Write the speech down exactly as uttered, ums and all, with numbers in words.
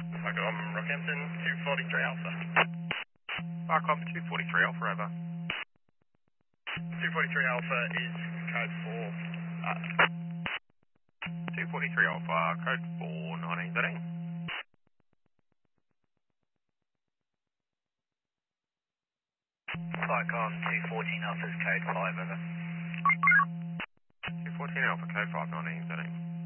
Cyclone Rockhampton, two forty-three Alpha. Barcom two forty-three Alpha, over. two forty-three Alpha is code four. Uh, two forty-three Alpha, code four, nineteen thirteen. Cyclone two fourteen Alpha's code five, over. two fourteen Alpha, code five, nineteen thirteen.